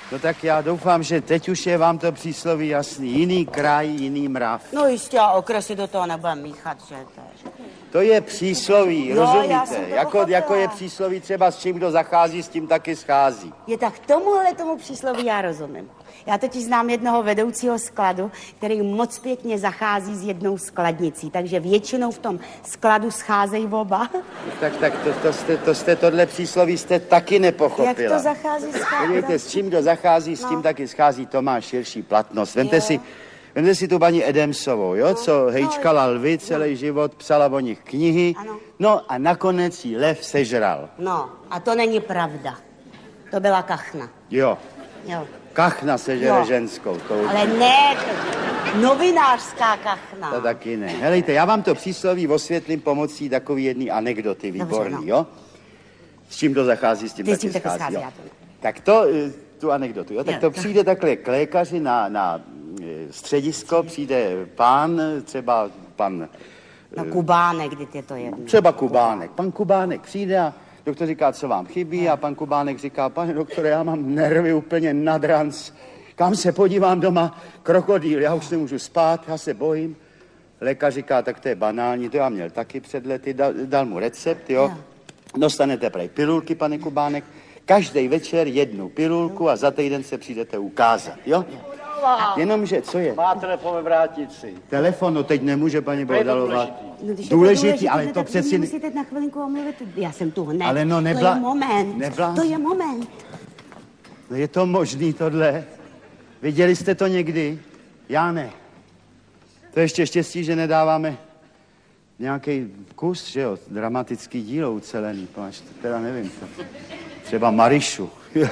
No tak já doufám, že teď už je vám to přísloví jasný. Jiný kraj, jiný mrav. No jistě, a okresy do toho nebudem míchat, že to je. To je přísloví, No, rozumíte? Jako je přísloví třeba s čím kdo zachází, s tím taky schází. Je tak tomu přísloví já rozumím. Já totiž znám jednoho vedoucího skladu, který moc pěkně zachází s jednou skladnicí, takže většinou v tom skladu scházejí oba. Tak to jste tohle přísloví jste taky nepochopila. Jak to zachází s Podívejte, s čím kdo zachází, s tím taky schází, to má širší platnost. Vemte si tu paní Edemsovou, jo, co hejčkala lvy celý život, psala o nich knihy, no a nakonec jí lev sežral. No, a to není pravda. To byla kachna. Jo. Kachna sežere ženskou. Ale ne, novinářská kachna. To taky ne. Helejte, já vám to přísloví osvětlím pomocí takový jedný anekdoty, výborný, jo? S čím to zachází, s tím taky schází, jo? Tak to, tu anekdotu, jo? Tak to přijde takhle k lékaři na středisko, přijde pán, třeba pan... No Kubánek, kdy je to jedno. Třeba Kubánek. Pan Kubánek přijde a doktor říká, co vám chybí, a pan Kubánek říká, pane doktore, já mám nervy úplně nad ranc. Kam se podívám doma? Krokodýl, já už nemůžu spát, já se bojím. Lékař říká, tak to je banální, to já měl taky před lety, dal mu recept, jo. Dostanete prej pilulky, pane Kubánek, každý večer jednu pilulku a za týden se přijdete ukázat, jo. Jenomže, co je? Má telefon ve vrátnici. Telefon, no teď nemůže paní Bohdalová. Důležitý, ale to přeci... Musíte na chvilinku omluvit, já jsem tu hned. Ale no to je moment, to je moment. No je to možný tohle? Viděli jste to někdy? Já ne. To je ještě štěstí, že nedáváme nějaký kus, že jo, dramatický dílo ucelený, páč, teda nevím, to. Třeba Marišu.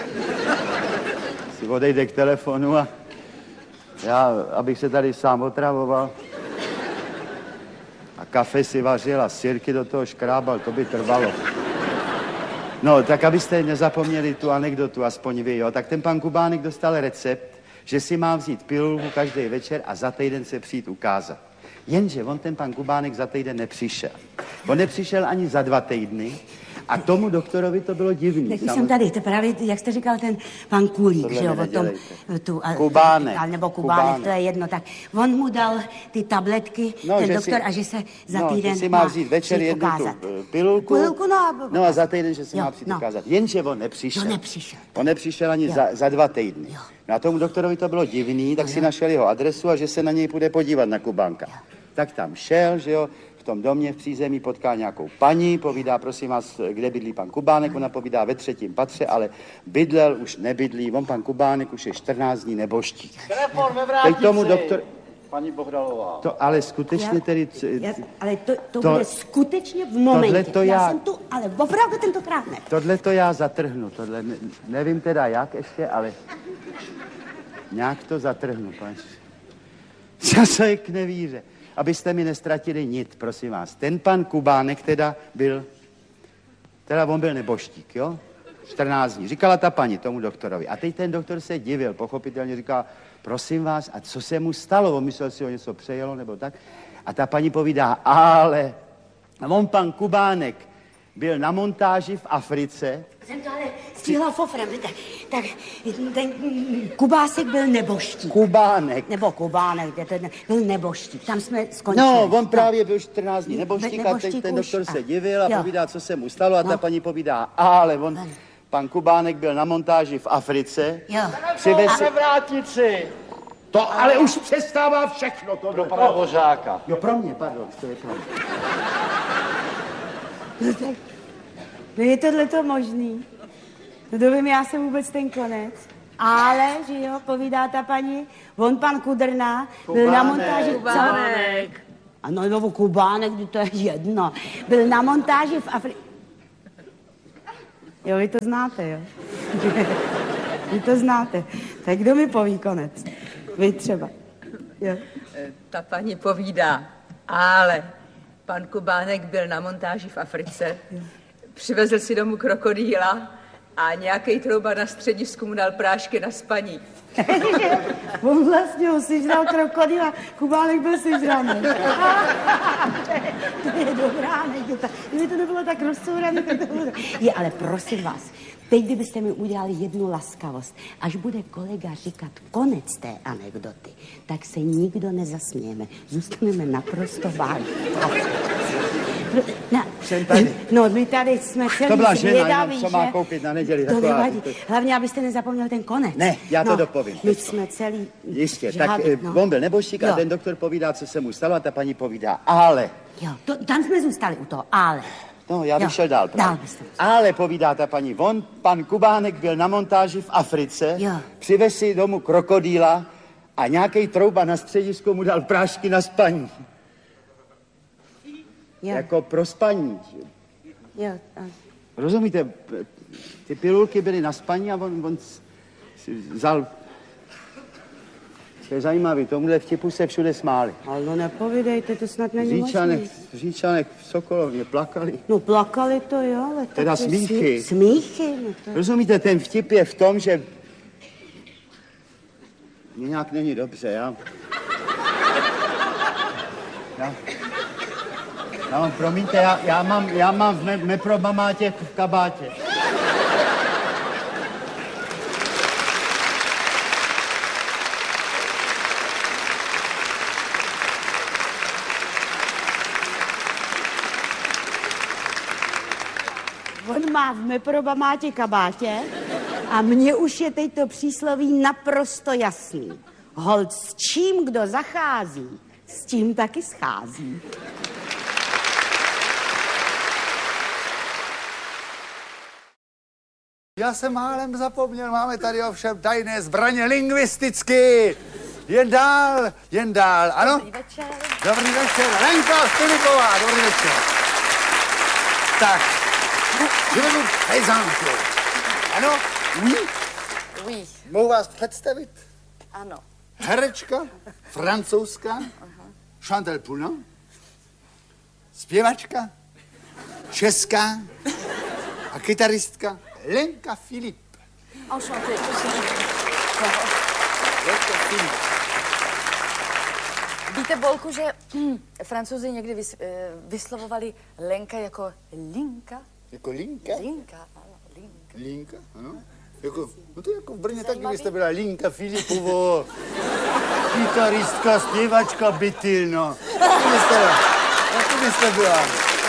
Si odejde k telefonu a já, abych se tady sám otravoval a kafe si vařil a sirky do toho škrábal, to by trvalo. No, tak abyste nezapomněli tu anekdotu, aspoň vy, jo, tak ten pan Kubánek dostal recept, že si má vzít pilulku každý večer a za týden se přijít ukázat. Jenže on, ten pan Kubánek, za týden nepřišel. On nepřišel ani za 2 týdny a tomu doktorovi to bylo divný. Tak už jsem tady, to právě, jak jste říkal, ten pan Kulík, že jo, o tom... Kubánek. Nebo Kubánek, to je jedno, tak on mu dal ty tabletky, ten doktor, a že se za týden že si má vzít večer jednu tu pilulku, no a za týden, že se má přijít ukázat. Jenže on nepřišel. On nepřišel ani za 2 týdny. No a tomu doktorovi to bylo divný, tak si našel jeho adresu a že se na něj půjde podívat na Kubánka. Tak tam šel, že jo, v tom domě v přízemí potká nějakou paní, povídá, prosím vás, kde bydlí pan Kubánek, ona povídá ve 3. patře, ale bydlel, už nebydlí, on pan Kubánek už je 14 dní neboštík. Telefon ve vrátnici. Tomu doktor... Paní Bohdalová. To ale skutečně tedy... Ale to bude skutečně v momentě. Já jsem tu, ale opravdu tentokrát ne. Tohle to já zatrhnu, tohle nevím teda jak ještě, ale nějak to zatrhnu, pač. Zase k nevíře. Abyste mi nestratili nic, prosím vás. Ten pan Kubánek on byl neboštík, jo? 14 dní. Říkala ta paní tomu doktorovi. A teď ten doktor se divil, pochopitelně říká, prosím vás, a co se mu stalo? On myslel si, ho něco přejelo nebo tak. A ta paní povídá, ale on pan Kubánek byl na montáži v Africe. Jsem to ale stihla fofrem, víte. Tak ten Kubásek byl neboštík. Kubánek. Nebo Kubánek, byl neboštík. Tam jsme skončili. No, on právě byl 14 dní neboštík a ten doktor se divil a povídá, co se mu stalo. A ta paní povídá, ale pan Kubánek byl na montáži v Africe. Přivez ve vrátnici. To ale už přestává všechno. Pro pana Božáka. Jo, pro mě, pardon. To je pro mě. No je tohleto možný. No to vím, já jsem vůbec ten konec. Ale, že jo, povídá ta paní, on pan Kudrna byl na montáži... Kubánek. Ano, nebo Kubánek, to je jedno. Byl na montáži v Africe. Jo, vy to znáte, jo? Vy to znáte. Tak kdo mi poví konec? Vy třeba. Jo. Ta paní povídá, ale pan Kubánek byl na montáži v Africe, přivezl si domů krokodýla a nějaký trouba na středisku mu dal prášky na spaní. On vlastně ho sežral krokodýla, Kubánek byl sežraný. To je dobrá, kdyby to nebylo tak rozcourané. Ale prosím vás, Teď, kdybyste mi udělali jednu laskavost, až bude kolega říkat konec té anekdoty, tak se nikdo nezasmějeme. Zůstaneme naprosto vážní. Jsem tady. No, my tady jsme celý To byla žena, zvědaví, co má koupit na neděli. To nevadí. Hlavně, abyste nezapomněl ten konec. Ne, já to dopovím. My jsme celý... Jistě, žádný, tak on byl nebožtík a ten doktor povídá, co se mu stalo a ta paní povídá, ale... Jo, tam jsme zůstali u toho, ale... No, já bych šel dál. Dál byste. Ale povídá ta paní, pan Kubánek byl na montáži v Africe, přivez si domů krokodýla a nějaký trouba na středisku mu dal prášky na spaní. Jo. Jako pro spaní. Jo. Rozumíte, ty pilulky byly na spaní a on si vzal... To je zajímavý, tomuhle vtipu se všude smáli. Ale no nepovídejte, to snad není možný. Říčanek v Sokolovně plakali. No plakali to jo, ale... Teda smíchy. Smíchy, no to... Rozumíte, ten vtip je v tom, že... Mně nějak není dobře, já mám, promiňte, já mám v meprobamátě v kabátě. On má v meprobamátě kabátě a mně už je teď to přísloví naprosto jasný. Holt s čím kdo zachází, s tím taky schází. Já jsem málem zapomněl, máme tady ovšem tajné zbraně lingvisticky. Jen dál, ano? Dobrý večer. Dobrý večer, Lenka Filipová, dobrý večer. Tak, vyvedu pejzánku. Ano? Oui. Mohu vás představit? Ano. Herečka, francouzská, Chantal Poulin, zpěvačka, česká a kytaristka Lenka Filip. Enchanté. Lenka Filip. Víte, Bolku, že Francouzi někdy vyslovovali Lenka jako linka? Jako Linka? Linka, ano, linka. Linka, ano. Jako, no to jako v Brně taky byste byla Linka Filipovo, kytaristka, zpěvačka, bytyl, no. To byste byla.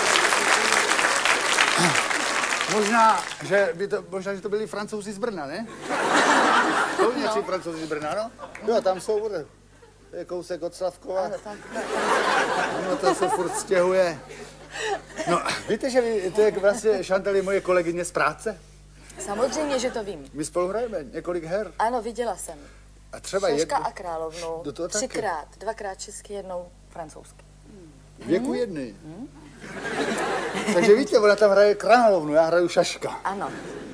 Možná, že to byli Francouzi z Brna, ne? Jsou nějací Francouzi z Brna, no? Jo, tam jsou, to je kousek od Slavkova. Ano, tak. No, to se furt stěhuje. No, víte, že to je vlastně Chantal moje kolegyně z práce? Samozřejmě, že to vím. My spolu hrajeme několik her. Ano, viděla jsem. A třeba Šaška a královnu. Do toho taky. 3krát, 2krát česky, jednou francouzsky. Věku jedny. Takže víte, ona tam hraje královnu, já hraju Šaška. Ano.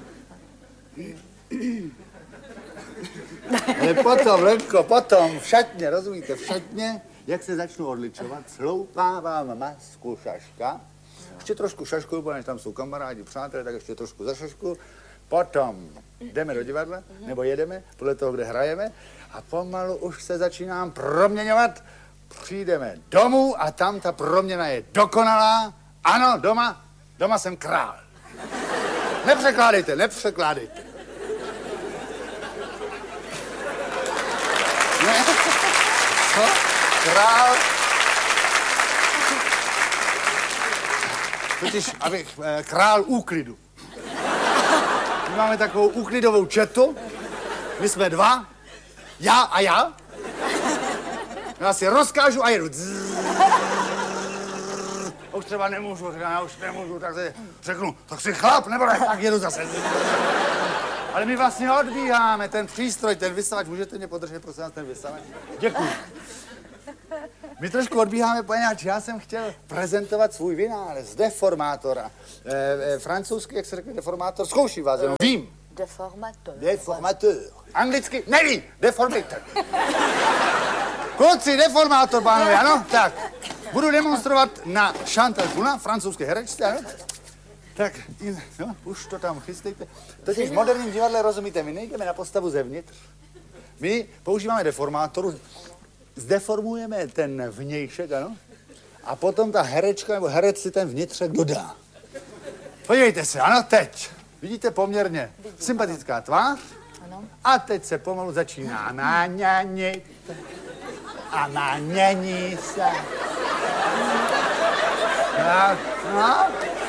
Ale potom, Lenko, potom, v šatně, rozumíte, v šatně, jak se začnu odličovat, sloupávám masku Šaška, ještě trošku šašku, protože tam jsou kamarádi, přátelé, tak ještě trošku za šašku, potom jdeme do divadla, nebo jedeme, podle toho, kde hrajeme, a pomalu už se začínám proměňovat, přijdeme domů a tam ta proměna je dokonalá, ano, doma jsem král. Nepřekládejte. Ne? Co? Král? Totiž, abych král úklidu. My máme takovou úklidovou četu, my jsme dva, já a já. Já si rozkážu a jedu. Už třeba nemůžu, já už nemůžu, tak se řeknu, tak si chlap, nebo ne, tak jedu zase. Ale my vlastně odbíháme, ten přístroj, ten vysavač, můžete mě podržet, prosím vás, ten vysavač? Děkuji. My trošku odbíháme, poněvadž já jsem chtěl prezentovat svůj vynález, deformátora. Francouzsky, jak se řekne deformátor, zkouším vás, jenom vím. Deformateur. Anglicky nevím, deformator. Kluci, deformátor, pánové, ano? Tak, budu demonstrovat na Chantal Poulin, francouzské herečce, ano? Tak, no, už to tam chystejte. Totiž v moderním divadle, rozumíte, my nejdeme na postavu zevnitř. My používáme deformátoru, zdeformujeme ten vnějšek, ano? A potom ta herečka nebo herec si ten vnitřek dodá. Podívejte se, ano, teď. Vidíte, poměrně sympatická tvář. Ano. A teď se pomalu začíná naňanit. A nanění se. Tak, no.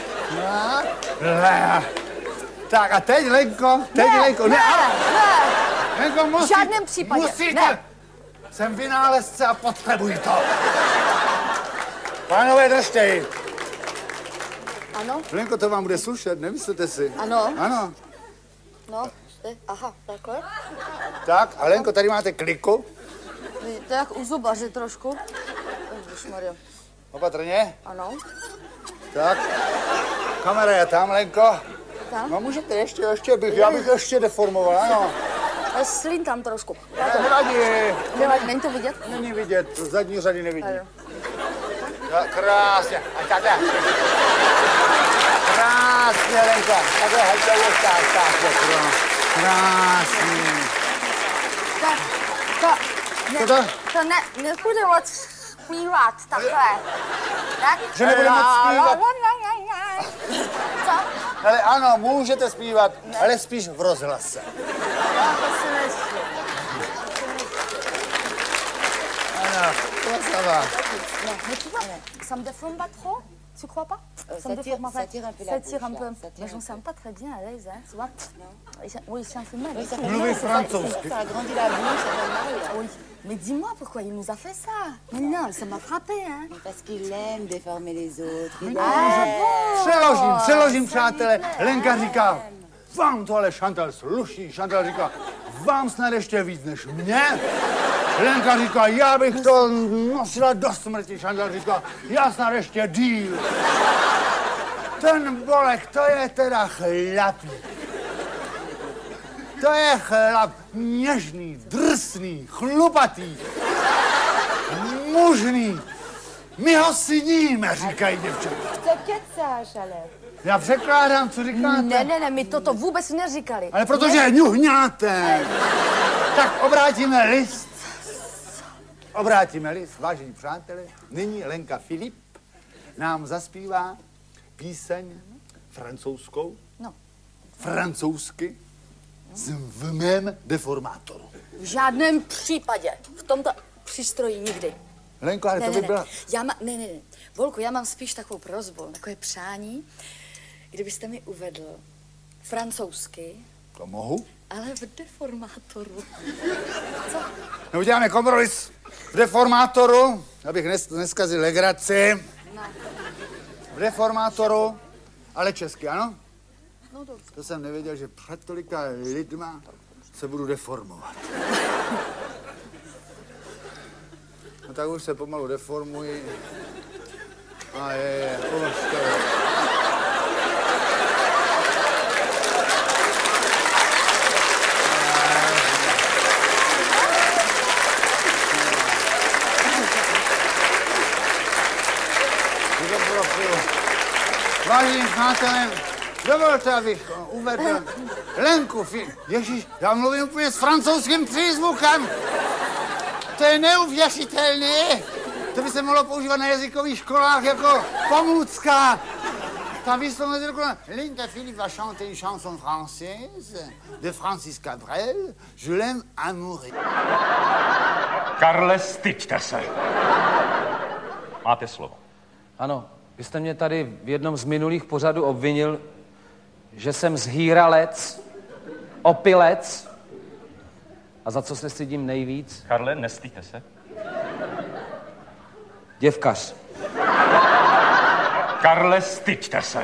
Tak a teď, Lenko, ne. Lenko, musí, v žádném případě, musíte. ne. Jsem vynálezce a potřebuji to. Pánové, držte ji. Ano, Lenko, to vám bude slušet, nemyslete si? ano. Ano. No, aha, takhle. Tak, a Lenko, tady máte kliku. To je jak u zubaře trošku. Ježišmarja. Opatrně. Ano. Tak. Kamera je tam, Lenko. Tam. No můžete já bych ještě deformoval, ano. Ale slín tam trošku. Nevadí. Nevadí, není to vidět? Není vidět, zadní řady nevidí. Tak, krásně. A takhle. Krásně, Lenka. Takhle, tak. Krásně. To nepůjde moc zpívat takhle. Tak? Že nebude moc zpívat. Co? Ale ano, můžete zpívat, ale spíš v rozhlase. To si myslím. Ano, krásava. Mais tu vois, ça me déforme pas trop? Tu crois pas? Ça me déforme pas. Ça tire un peu la Ça tire un bouche, peu. là, ça tire Mais je me sens pas très bien à l'aise, hein, tu vois? Oui, c'est un peu mal. Oui, ça fait Mluvit mal, francouzsky. ça agrandit la bouche, ça fait mal. Oui. Mais dis-moi pourquoi il nous a fait ça? Mais non, ça m'a frappé, hein? Parce qu'il aime déformer les autres. Přeložím, přátelé. Lenka říká, vám to ale Chantal sluší. Chantal říká, vám snad ještě víc než mě. Lenka říká, já bych to nosila do smrti. Chantal říká, já snad ještě díl. Ten Bolek, to je teda chlapík. To je chlap něžný, drsný, chlupatý, mužný. My ho syníme, říkají děvčata. Co kecáš, ale? Já překládám, co říkáte. Ne, my toto vůbec neříkali. Ale protože ňuhňáte. Tak obrátíme list. Vážení přátelé. Nyní Lenka Filip nám zaspívá píseň francouzskou. No. Francouzsky v mém deformátoru. V žádném případě. V tomto přístroji nikdy. Lenko, ale to by byla... Ne. Volku, já mám spíš takovou prosbu, takové přání, kdybyste mi uvedl francouzsky, To mohu. ale v deformátoru. No, uděláme kompromis v deformátoru, abych neskazil legraci. V deformátoru, ale česky, ano? No dobře. To jsem nevěděl, že před tolika lidma se budu deformovat. No tak už se pomalu deformuji. A pomožte. Vážení přátelé, dovolte, abych uvedl Lenku Ježíš, já mluvím úplně s francouzským přízvukem. To je neuvěřitelné. To by se mohlo používat na jazykových školách jako pomůcka. Tam výslovnost je dokonalá. Lenka Philippe va chanter une chanson française de Francis Cabrel. Je l'aime à mourir. Karle, styďte se. Máte slovo. Ano, vy jste mě tady v jednom z minulých pořadů obvinil, že jsem zhýralec, opilec. A za co se stydím nejvíc? Karle, nestyďte se. Děvkař. Karle, styďte se.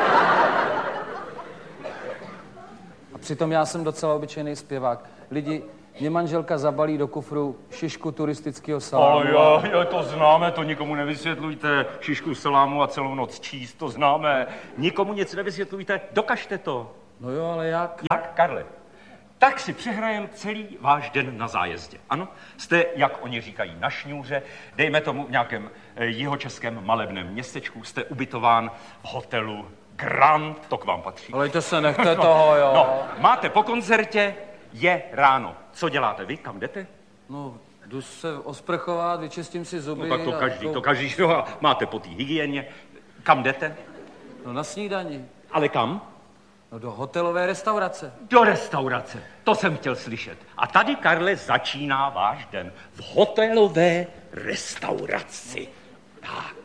A přitom já jsem docela obyčejný zpěvák. Lidi, mě manželka zabalí do kufru šišku turistického salámu. Jo, to známe, to nikomu nevysvětlujte. Šišku salámu a celou noc číst, to známe. Nikomu nic nevysvětlujte, dokažte to. No jo, ale jak? Jak, Karle? Tak si přehrajem celý váš den na zájezdě. Ano, jste, jak oni říkají, na šňůře, dejme tomu v nějakém jihočeském malebném městečku, jste ubytován v hotelu Grand, to k vám patří. Ale to se nechte toho, jo. No, máte po koncertě, je ráno. Co děláte vy, kam jdete? No, jdu se osprchovat, vyčistím si zuby. No tak to každý, no, máte po té hygieně. Kam jdete? No na snídani. Ale kam? No do hotelové restaurace. Do restaurace, to jsem chtěl slyšet. A tady, Karle, začíná váš den. V hotelové restauraci. Tak.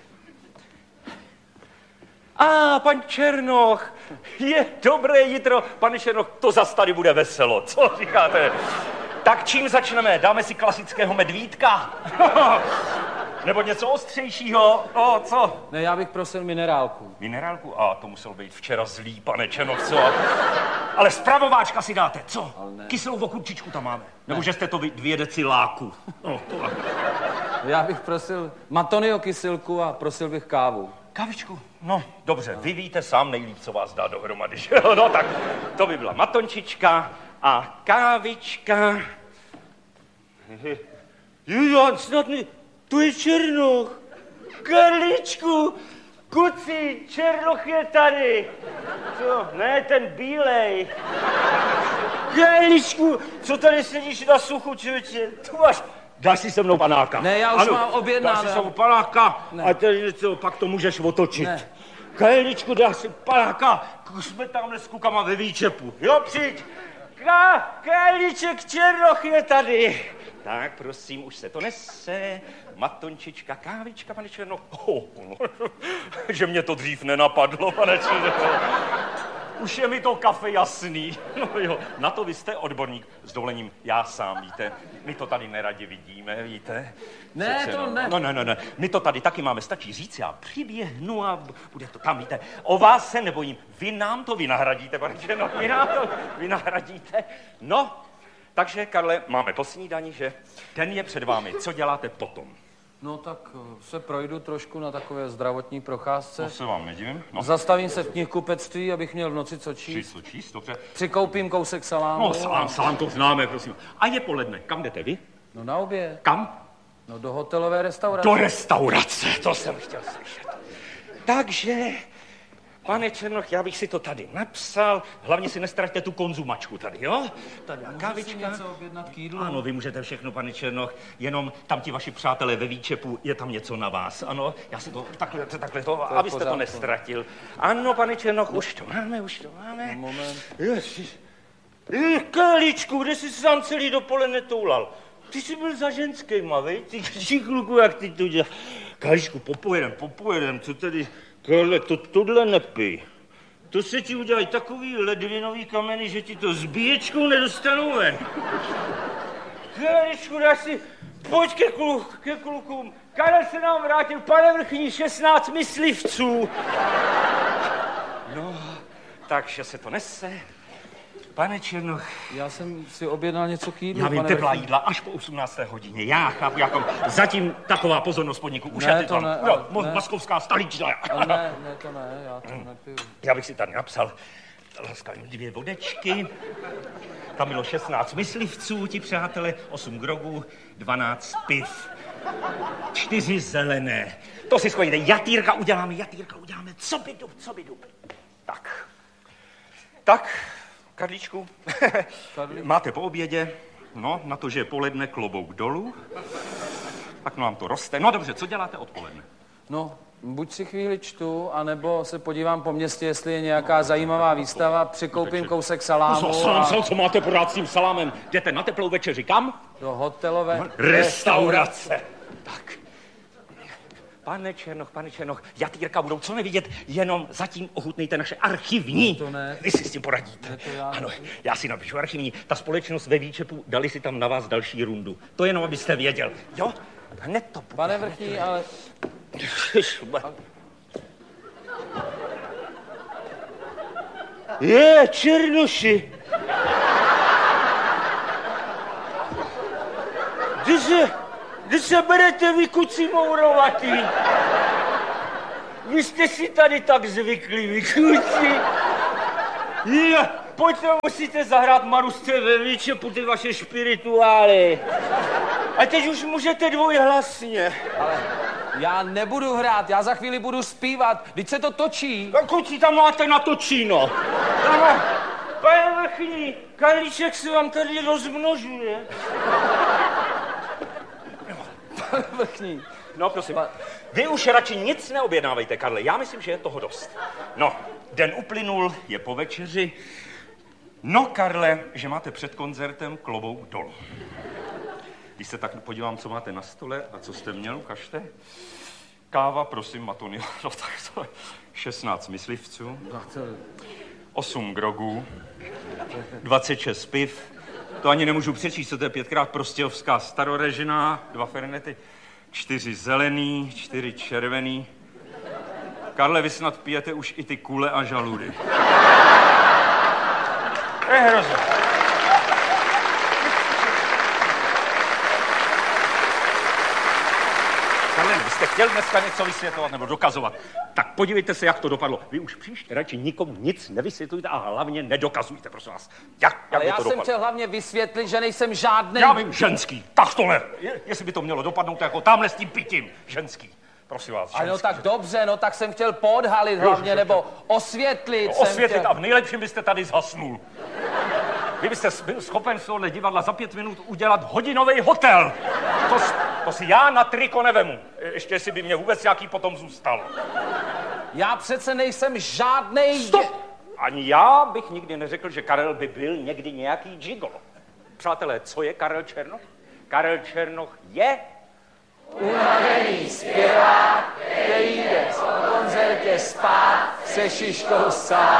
Pan Černoch, je dobré jitro. Pane Černoch, to zas tady bude veselo, co říkáte? Tak čím začneme? Dáme si klasického medvídka? Nebo něco ostřejšího? No, co? Ne, já bych prosil minerálku. Minerálku? To muselo být včera zlý, pane Černoch, co? Ale spravováčka si dáte, co? Kyselou okurčičku tam máme. Nebo že jste to 2 deci láku. No, to... Já bych prosil Matonio kysilku a prosil bych kávu. Kávičku? No, dobře, vy víte sám nejlíp, co vás dá dohromady, že jo? No tak, to by byla matončička a kávička. Jo, snad ne... To je Černoch. Karličku, kuci, Černoch je tady. Co? Ne, ten bílej. Karličku, co tady sedíš na suchu, člověče? Tu máš... Dáš si se mnou panáka. Ne, já už mám objednáno. Dáš si se mnou panáka a tady něco, pak to můžeš otočit. Ne. Karličku, dáš si panáka, jsme tamhle s kukama ve výčepu. Jo, přijď. Karliček, Černoch je tady. Tak, prosím, už se to nese. Matončička, kávička, pane Černoch. Že mě to dřív nenapadlo, pane Černoch. Už je mi to kafe jasný. No jo, na to vy jste odborník. S dovolením, já sám, víte. My to tady neradi vidíme, víte. Ne, přece, to ne. No. My to tady taky máme, stačí říct, já přiběhnu a bude to tam, víte. O vás se nebojím. Vy nám to vynahradíte, pane Černoch, vy nám to vynahradíte. No, takže, Karle, máme po snídani, že? Den je před vámi. Co děláte potom? No tak se projdu trošku na takové zdravotní procházce. To se vám nedivím. No. Zastavím se v knihkupectví, abych měl v noci co číst. Co číst, dobře. Přikoupím kousek salámu. No salám to známe, prosím. A je poledne. Kam jdete vy? No na oběd. Kam? No do hotelové restaurace. Do restaurace, to jsem chtěl slyšet. Takže, pane Černoch, já bych si to tady napsal. Hlavně si nestraťte tu konzumačku tady, jo? Tady kávička. Můžu si něco objednat k jídlu? Ano, vy můžete všechno, pane Černoch, jenom tam ti vaši přátelé ve výčepu, je tam něco na vás. Ano, já si to takhle to abyste to nestratil. Ano, pane Černoch, už to máme. No, moment. Ježiš. Karličku, kde jsi se tam celý dopoledne toulal? Ty jsi byl za ženskýma, vej? Ty kluku, jak ty to děláš. Karličku, popojedem, co tedy? Karle, tohle nepij. To se ti udělají takový ledvinový kameny, že ti to s bíječkou nedostanou ven. Karličku, dáš si, pojď ke klukům. Karel se nám vrátil, pane Vrchní, 16 myslivců. No, takže se to nese. Pane Černoch. Já jsem si objednal něco k jídlu, já vím, teplá jídla až po 18. hodině. Já chápu, jako zatím taková pozornost podniku. Už ne, to ne, Moskovská stolična. Ne, to ne, já to nepiju. Já bych si tady napsal, laskavím 2 vodečky, tam bylo 16 myslivců, ti přátelé, 8 grogů, 12 piv, 4 zelené. To si schodíte, jatýrka uděláme, co by dub. Tak, Karlíčku, máte po obědě, no, na to, že je poledne, klobouk dolů, tak nám to roste. No dobře, co děláte odpoledne? No, buď si chvíli čtu, anebo se podívám po městě, jestli je nějaká zajímavá výstava, přikoupím kousek salámu. Co máte pořád s tím salámem? Jdete na teplou večeři, kam? Do hotelové restaurace. Tak. Pane Černoch, jatýrka budou co nevidět, jenom zatím ochutnejte naše archivní. To ne. Vy si s tím poradíte. Ano, já si napíšu archivní. Ta společnost ve výčepu, dali si tam na vás další rundu. To jenom, abyste věděl. Jo? Hned to. Pane Vrchní, ale... Je, Černoši. Kde se berete vy, kuci mourovatý? Vy jste si tady tak zvykli, vy kuci. Pojďte, musíte zahrát Marusce ve výčepu ty vaše špirituály. A teď už můžete dvojhlasně. Ale já nebudu hrát, já za chvíli budu zpívat. Vždyť se to točí. A kuci tam máte natočíno. Pane Vrchní, Karlíček se vám tady rozmnožuje. Pane Vrchní. No, prosím. Vy už radši nic neobjednávejte, Karle. Já myslím, že je toho dost. No, Den uplynul, je po večeři. No, Karle, že máte před koncertem klobouk dolů. Když se tak podívám, co máte na stole a co jste měl, ukažte. Káva, prosím, Matonil. No tak to je 16 myslivců, 8 grogů, 26 piv. To ani nemůžu přečíst, co to je 5krát prostějovská starorežiná, 2 fernety, 4 zelený, 4 červený. Karle, vy snad pijete už i ty kule a žaludy. To je hrozné. Karle, vy jste chtěl dneska něco vysvětlovat nebo dokazovat, tak podívejte se, jak to dopadlo. Vy už příště radši nikomu nic nevysvětlujte a hlavně nedokazujte, prosím vás. Jak Ale já to jsem dopadlo? chtěl hlavně vysvětlit, že nejsem žádný... Já vím, ženský, tak tohle. Jestli by to mělo dopadnout jako tamhle s tím pitím. Ženský, prosím vás, ženský. Ale no tak dobře, no tak jsem chtěl podhalit hlavně, nebo osvětlit. No, osvětlit a v nejlepším byste tady zhasnul. Vy byste byl schopen z tohohle divadla za 5 minut udělat hodinový hotel. To si já na triko nevemu. Ještě jestli by mě vůbec nějaký potom zůstal. Já přece nejsem žádnej... Stop! Ani já bych nikdy neřekl, že Karel by byl někdy nějaký gigolo. Přátelé, co je Karel Černoch? Karel Černoch je... unavený zpěvák, který jde po koncertě spát se šiškou sám.